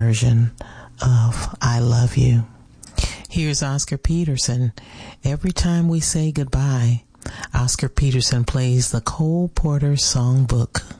version of I Love You. Here's Oscar Peterson. Every time we say goodbye, Oscar Peterson plays the Cole Porter Songbook.